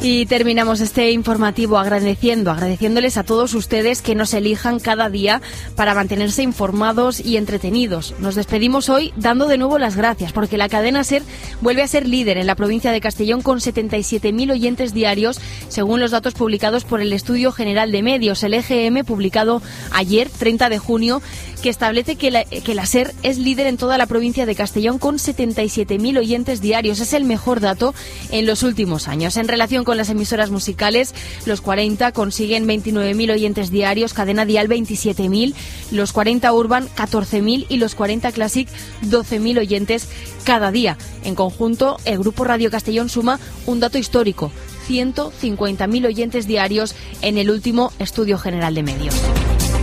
Y terminamos este informativo agradeciéndoles a todos ustedes que nos elijan cada día para mantenerse informados y entretenidos. Nos despedimos hoy dando de nuevo las gracias porque la cadena SER vuelve a ser líder en la provincia de Castellón con 77.000 oyentes diarios, según los datos publicados por el Estudio General de Medios, el EGM, publicado ayer, 30 de junio, que establece que la SER es líder en toda la provincia de Castellón con 77.000 oyentes diarios. Es el mejor dato en los últimos años. En relación con las emisoras musicales, los 40 consiguen 29.000 oyentes diarios, Cadena Dial 27.000, los 40 Urban 14.000 y los 40 Classic 12.000 oyentes cada día. En conjunto, el Grupo Radio Castellón suma un dato histórico, 150.000 oyentes diarios en el último Estudio General de Medios.